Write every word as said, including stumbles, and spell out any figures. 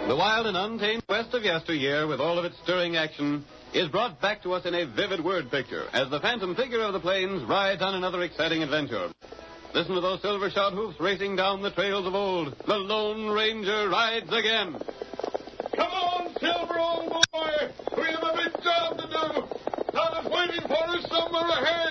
The wild and untamed West of yesteryear, with all of its stirring action, is brought back to us in a vivid word picture as the phantom figure of the plains rides on another exciting adventure. Listen to those silver-shod hoofs racing down the trails of old. The Lone Ranger rides again. Come on, Silver, old boy. We have a big job to do. Todd is waiting for us somewhere ahead.